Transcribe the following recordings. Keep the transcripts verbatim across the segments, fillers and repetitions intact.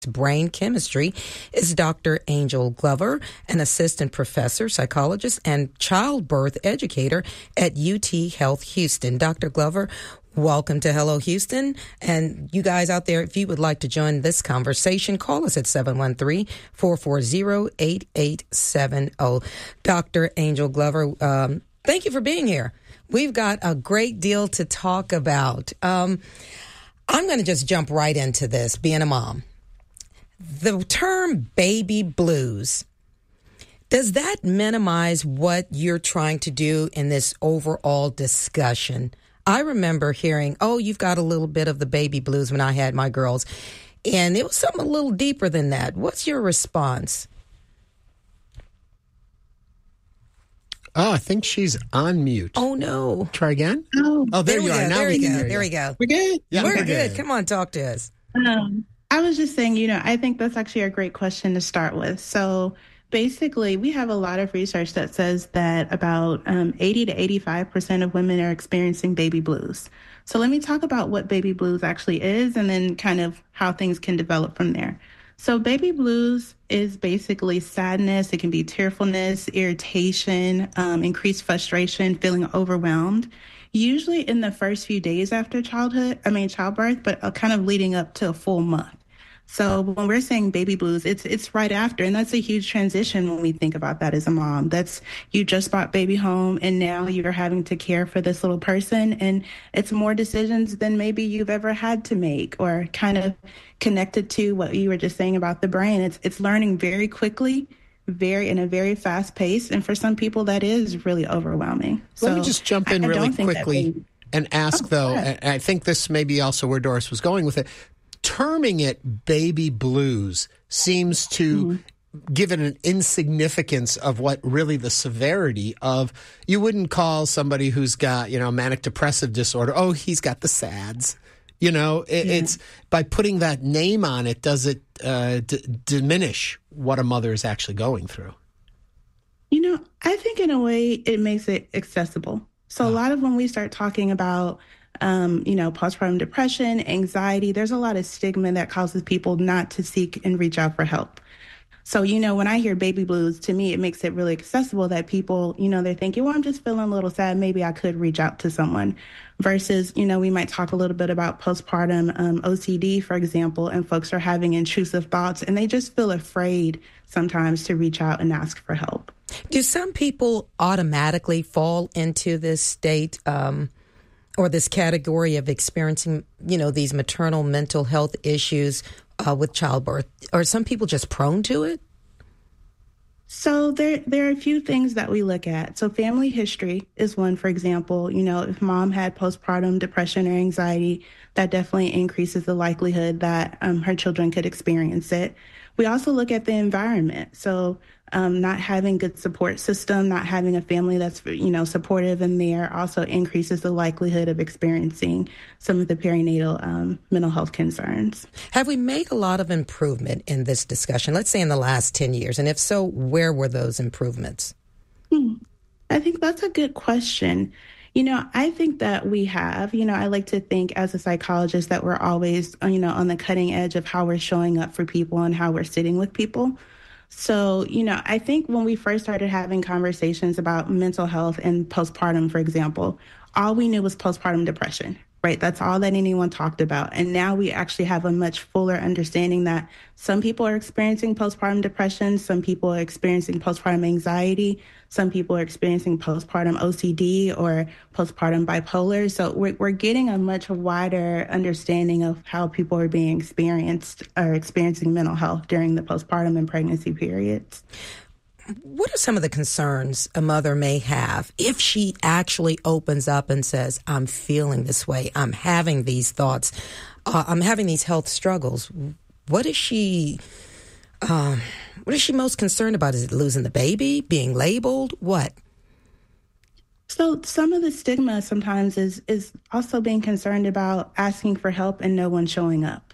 brain chemistry is Doctor Angel Glover, an assistant professor, psychologist, and childbirth educator at U T Health Houston. Doctor Glover, welcome to Hello Houston. And you guys out there, if you would like to join this conversation, call us at seven one three, four four zero, eight eight seven zero. Doctor Angel Glover, um, thank you for being here. We've got a great deal to talk about. Um, I'm going to just jump right into this, being a mom. The term baby blues, does that minimize what you're trying to do in this overall discussion? I remember hearing, oh, you've got a little bit of the baby blues when I had my girls. And it was something a little deeper than that. What's your response? Oh, I think she's on mute. Oh, no. Try again? Oh, oh there, there you we are. Go, now there we we can go. hear There you. we go. We're good? Yeah, we're, we're good. good. Come on, talk to us. Um, I was just saying, you know, I think that's actually a great question to start with. So basically, we have a lot of research that says that about um, eighty to eighty-five percent of women are experiencing baby blues. So let me talk about what baby blues actually is and then kind of how things can develop from there. So baby blues is basically sadness. It can be tearfulness, irritation, um, increased frustration, feeling overwhelmed, usually in the first few days after childhood, I mean childbirth, but uh, kind of leading up to a full month. So when we're saying baby blues, it's it's right after, and that's a huge transition when we think about that as a mom. That's you just brought baby home, and now you're having to care for this little person, and it's more decisions than maybe you've ever had to make, or kind of connected to what you were just saying about the brain. It's it's learning very quickly, very in a very fast pace, and for some people that is really overwhelming. Let so me just jump in I, I really quickly baby... and ask, oh, though, and I think this may be also where Doris was going with it. Terming it baby blues seems to mm-hmm. give it an insignificance of what really the severity of. You wouldn't call somebody who's got, you know, manic depressive disorder, oh, he's got the SADS. You know, it, yeah. it's by putting that name on it, does it uh, d- diminish what a mother is actually going through? You know, I think in a way it makes it accessible. So oh. a lot of when we start talking about Um, you know, postpartum depression, anxiety, there's a lot of stigma that causes people not to seek and reach out for help. So, you know, when I hear baby blues, to me, it makes it really accessible that people, you know, they're thinking, well, I'm just feeling a little sad. Maybe I could reach out to someone versus, you know, we might talk a little bit about postpartum um, O C D, for example, and folks are having intrusive thoughts and they just feel afraid sometimes to reach out and ask for help. Do some people automatically fall into this state um or this category of experiencing, you know, these maternal mental health issues uh, with childbirth? Are some people just prone to it? So there, there are a few things that we look at. So family history is one, for example. You know, if mom had postpartum depression or anxiety, that definitely increases the likelihood that um, her children could experience it. We also look at the environment. So um, not having good support system, not having a family that's, you know, supportive in there also increases the likelihood of experiencing some of the perinatal um, mental health concerns. Have we made a lot of improvement in this discussion, let's say in the last ten years? And if so, where were those improvements? Hmm. I think that's a good question. You know, I think that we have, you know, I like to think as a psychologist that we're always, you know, on the cutting edge of how we're showing up for people and how we're sitting with people. So, you know, I think when we first started having conversations about mental health and postpartum, for example, all we knew was postpartum depression, right? That's all that anyone talked about. And now we actually have a much fuller understanding that some people are experiencing postpartum depression, some people are experiencing postpartum anxiety, some people are experiencing postpartum O C D or postpartum bipolar. So we're, we're getting a much wider understanding of how people are being experienced or experiencing mental health during the postpartum and pregnancy periods. What are some of the concerns a mother may have if she actually opens up and says, I'm feeling this way, I'm having these thoughts, uh, I'm having these health struggles? What is she, um, what is she most concerned about? Is it losing the baby, being labeled? What? So some of the stigma sometimes is is also being concerned about asking for help and no one showing up.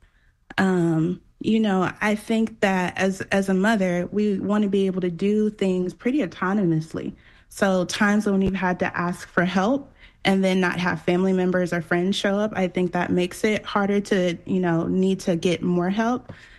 Um, you know, I think that as as a mother, we want to be able to do things pretty autonomously. So times when we've had to ask for help, and then not have family members or friends show up, I think that makes it harder to, you know, need to get more help.